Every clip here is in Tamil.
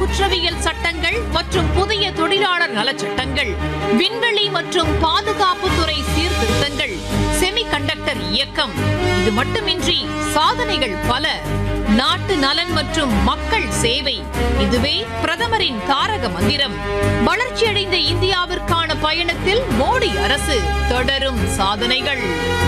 குற்றவியல் சட்டங்கள் மற்றும் புதிய தொழிலாளர் நலச் சட்டங்கள், விண்வெளி மற்றும் பாதுகாப்புத்துறை சீர்திருத்தங்கள், செமிகண்டக்டர் இயக்கம். இது மட்டுமின்றி சாதனைகள் பல. நாட்டு நலன் மற்றும் மக்கள் சேவை, இதுவே பிரதமரின் தாரக மந்திரம். வளர்ச்சியடைந்த இந்தியாவிற்கான பயணத்தில் மோடி அரசு, தொடரும் சாதனைகள்.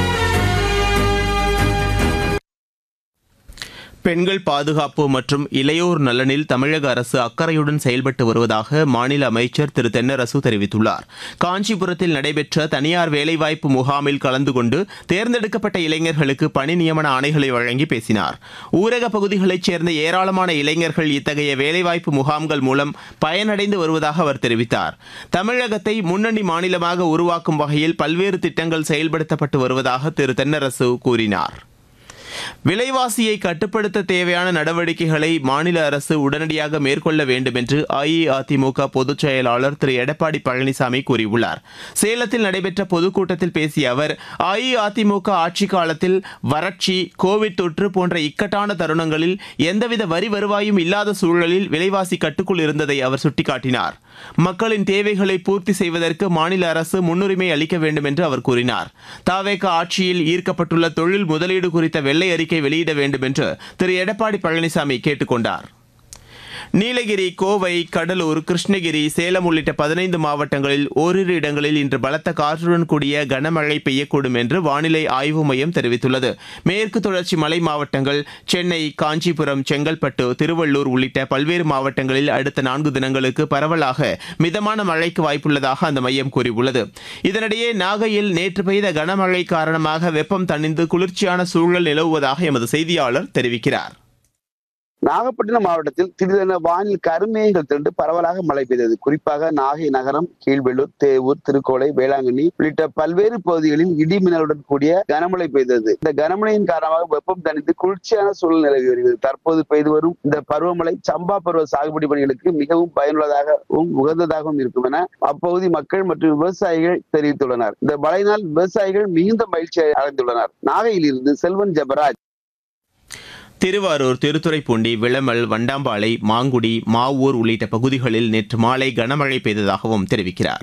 பெண்கள் பாதுகாப்பு மற்றும் இளையோர் நலனில் தமிழக அரசு அக்கறையுடன் செயல்பட்டு வருவதாக மாநில அமைச்சர் திரு தென்னரசு தெரிவித்துள்ளார். காஞ்சிபுரத்தில் நடைபெற்ற தனியார் வேலைவாய்ப்பு முகாமில் கலந்து கொண்டு தேர்ந்தெடுக்கப்பட்ட இளைஞர்களுக்கு பணி நியமன ஆணைகளை வழங்கி பேசினார். ஊரக பகுதிகளைச் சேர்ந்த ஏராளமான இளைஞர்கள் இத்தகைய வேலைவாய்ப்பு முகாம்கள் மூலம் பயனடைந்து வருவதாக அவர் தெரிவித்தார். தமிழகத்தை முன்னணி மாநிலமாக உருவாக்கும் வகையில் பல்வேறு திட்டங்கள் செயல்படுத்தப்பட்டு வருவதாக திரு தென்னரசு கூறினார். விலைவாசியை கட்டுப்படுத்த தேவையான நடவடிக்கைகளை மாநில அரசு உடனடியாக மேற்கொள்ள வேண்டும் என்று அஇஅதிமுக பொதுச் செயலாளர் திரு எடப்பாடி பழனிசாமி கூறியுள்ளார். சேலத்தில் நடைபெற்ற பொதுக்கூட்டத்தில் பேசிய அவர், அஇஅதிமுக ஆட்சிக் காலத்தில் வறட்சி, கோவிட் தொற்று போன்ற இக்கட்டான தருணங்களில் எந்தவித வரி வருவாயும் இல்லாத சூழலில் விலைவாசி கட்டுக்குள் இருந்ததை அவர் சுட்டிக்காட்டினார். மக்களின் தேவைகளை பூர்த்தி செய்வதற்கு மாநில அரசு முன்னுரிமை அளிக்க வேண்டும் என்று அவர் கூறினார். தவேக ஆட்சியில் ஈர்க்கப்பட்டுள்ள தொழில் முதலீடு குறித்த வெள்ளை அறிக்கை வெளியிட வேண்டும் என்று திரு எடப்பாடி பழனிசாமி கேட்டுக் கொண்டார். நீலகிரி, கோவை, கடலூர், கிருஷ்ணகிரி, சேலம் உள்ளிட்ட 15 மாவட்டங்களில் ஓரிரு இடங்களில் இன்று பலத்த காற்றுடன் கூடிய கனமழை பெய்யக்கூடும் என்று வானிலை ஆய்வு மையம் தெரிவித்துள்ளது. மேற்கு தொடர்ச்சி மலை மாவட்டங்கள், சென்னை, காஞ்சிபுரம், செங்கல்பட்டு, திருவள்ளூர் உள்ளிட்ட பல்வேறு மாவட்டங்களில் அடுத்த 4 தினங்களுக்கு பரவலாக மிதமான மழைக்கு வாய்ப்புள்ளதாக அந்த மையம் கூறியுள்ளது. இதனிடையே நாகையில் நேற்று பெய்த கனமழை காரணமாக வெப்பம் தணிந்து குளிர்ச்சியான சூழல் நிலவுவதாக எமது செய்தியாளர் தெரிவிக்கிறார். நாகப்பட்டினம் மாவட்டத்தில் திடீரென வானில் கருமேகங்கள் திரண்டு பரவலாக மழை பெய்தது. குறிப்பாக நாகை நகரம், கீழ்வெள்ளூர், தேவூர், திருக்கோளை, வேளாங்கண்ணி உள்ளிட்ட பல்வேறு பகுதிகளில் இடி மின்னலுடன் கூடிய கனமழை பெய்தது. இந்த கனமழையின் காரணமாக வெப்பம் தணிந்து குளிர்ச்சியான சூழல் நிலவி வருகிறது. தற்போது பெய்து வரும் இந்த பருவமழை சம்பா பருவ சாகுபடி பணிகளுக்கு மிகவும் பயனுள்ளதாகவும் உகந்ததாகவும் இருக்கும் என அப்பகுதி மக்கள் மற்றும் விவசாயிகள் தெரிவித்துள்ளனர். இந்த மழையினால் விவசாயிகள் மிகுந்த மகிழ்ச்சி அடைந்துள்ளனர். நாகையில் இருந்து செல்வன் ஜெபராஜ். திருவாரூர், திருத்துறைப்பூண்டி, விளமல், வண்டாம்பாளை, மாங்குடி, மாவூர் உள்ளிட்ட பகுதிகளில் நேற்று மாலை கனமழை பெய்ததாகவும் தெரிவிக்கிறார்.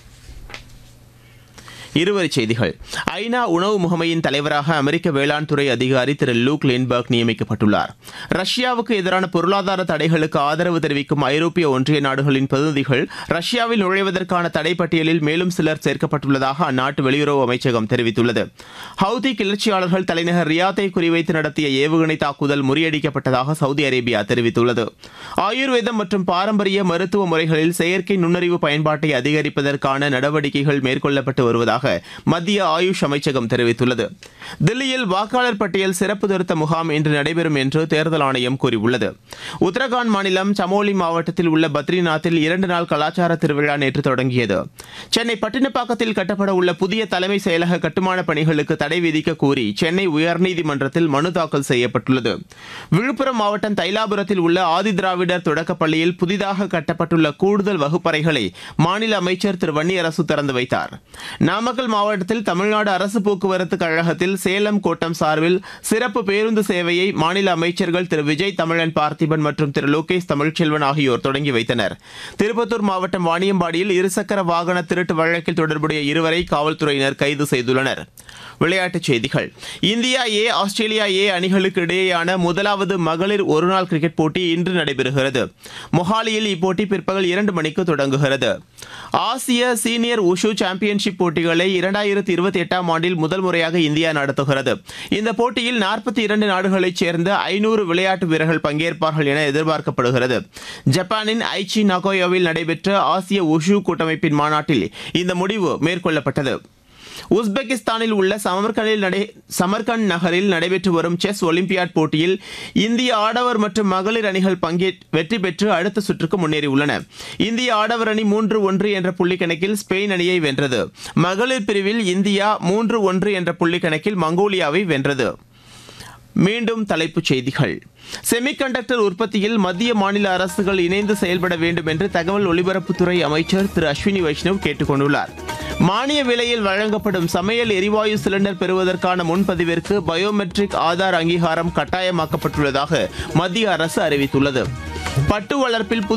இருவரிச் செய்திகள். ஐநா உணவு முகமையின் தலைவராக அமெரிக்க வேளாண் துறை அதிகாரி திரு லூக் லின்பர்க் நியமிக்கப்பட்டுள்ளார். ரஷ்யாவுக்கு எதிரான பொருளாதார தடைகளுக்கு ஆதரவு தெரிவிக்கும் ஐரோப்பிய ஒன்றிய நாடுகளின் பிரதிநிதிகள் ரஷ்யாவில் நுழைவதற்கான தடை பட்டியலில் மேலும் சிலர் சேர்க்கப்பட்டுள்ளதாக அந்நாட்டு வெளியுறவு அமைச்சகம் தெரிவித்துள்ளது. ஹவுதி கிளர்ச்சியாளர்கள் தலைநகர் ரியாத்தை குறிவைத்து நடத்திய ஏவுகணை தாக்குதல் முறியடிக்கப்பட்டதாக சவுதி அரேபியா தெரிவித்துள்ளது. ஆயுர்வேதம் மற்றும் பாரம்பரிய மருத்துவ முறைகளில் செயற்கை நுண்ணறிவு பயன்பாட்டை அதிகரிப்பதற்கான நடவடிக்கைகள் மேற்கொள்ளப்பட்டு வருவதாக மத்திய ஆயுஷ் அமைச்சகம் தெரிவித்துள்ளது. தில்லியில் வாக்காளர் பட்டியல் சிறப்பு திருத்த முகாம் இன்று நடைபெறும் என்று தேர்தல் ஆணையம் கூறியுள்ளது. உத்தரகாண்ட் மாநிலம் சமோலி மாவட்டத்தில் உள்ள பத்ரிநாத்தில் 2 நாள் கலாச்சார திருவிழா நேற்று தொடங்கியது. சென்னை பட்டினப்பாக்கத்தில் கட்டப்பட உள்ள புதிய தலைமை செயலக கட்டுமான பணிகளுக்கு தடை விதிக்க கோரி சென்னை உயர்நீதிமன்றத்தில் மனு தாக்கல் செய்யப்பட்டுள்ளது. விழுப்புரம் மாவட்டம் தைலாபுரத்தில் உள்ள ஆதிதிராவிடர் தொடக்கப்பள்ளியில் புதிதாக கட்டப்பட்டுள்ள கூடுதல் வகுப்பறைகளை மாநில அமைச்சர் திரு வன்னியரசு திறந்து வைத்தார். நாமக்கல் மாவட்டத்தில் தமிழ்நாடு அரசு போக்குவரத்து கழகத்தில் சேலம் கோட்டம் சார்பில் சிறப்பு பேருந்து சேவையை மாநில அமைச்சர்கள் திரு விஜய் தமிழன் பார்த்திபன் மற்றும் திரு லோகேஷ் தமிழ்ச்செல்வன் ஆகியோர் தொடங்கி வைத்தனர். திருப்பத்தூர் மாவட்டம் வாணியம்பாடியில் இருசக்கர வாகன திருட்டு வழக்கில் தொடர்புடைய 2 காவல்துறையினர் கைது செய்துள்ளனர். விளையாட்டுச் செய்திகள். இந்தியா ஏ, ஆஸ்திரேலியா ஏ அணிகளுக்கு இடையேயான முதலாவது மகளிர் ஒருநாள் கிரிக்கெட் போட்டி இன்று நடைபெறுகிறது. மொஹாலியில் இப்போட்டி பிற்பகல் 2 மணிக்கு தொடங்குகிறது. ஆசிய சீனியர் உஷு சாம்பியன்ஷிப் போட்டிகளை 2028ஆம் ஆண்டில் முதல் முறையாக இந்தியா நடத்துகிறது. இந்த போட்டியில் 42 நாடுகளைச் சேர்ந்த 500 விளையாட்டு வீரர்கள் பங்கேற்பார்கள் என எதிர்பார்க்கப்படுகிறது. ஜப்பானின் ஐச்சி நகோயாவில் நடைபெற்ற ஆசிய உஷு கூட்டமைப்பின் மாநாட்டில் இந்த முடிவு மேற்கொள்ளப்பட்டது. உஸ்பெகிஸ்தானில் உள்ள சமர்கண்ட் நகரில் நடைபெற்று வரும் செஸ் ஒலிம்பியாட் போட்டியில் இந்திய ஆடவர் மற்றும் மகளிர் அணிகள் வெற்றி பெற்று அடுத்த சுற்றுக்கு முன்னேறியுள்ளன. இந்திய ஆடவர் அணி 3-1 என்ற புள்ளிக்கணக்கில் ஸ்பெயின் அணியை வென்றது. மகளிர் பிரிவில் இந்தியா 3-1 என்ற புள்ளிக்கணக்கில் மங்கோலியாவை வென்றது. மீண்டும் தலைப்புச் செய்திகள். செமிகண்டக்டர் உற்பத்தியில் மத்திய மாநில அரசுகள் இணைந்து செயல்பட வேண்டும் என்று தகவல் ஒலிபரப்புத்துறை அமைச்சர் திரு அஸ்வினி வைஷ்ணவ் கேட்டுக் கொண்டுள்ளார். மானிய விலையில் வழங்கப்படும் சமையல் எரிவாயு சிலிண்டர் பெறுவதற்கான முன்பதிவிற்கு பயோமெட்ரிக் ஆதார் அங்கீகாரம் கட்டாயமாக்கப்பட்டுள்ளதாக மத்திய அரசு அறிவித்துள்ளது. பட்டு வளர்ப்பில்